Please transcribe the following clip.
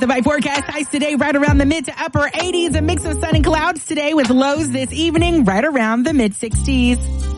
the 5 forecast. Highs today right around the mid to upper 80s. A mix of sun and clouds today with lows this evening right around the mid 60s.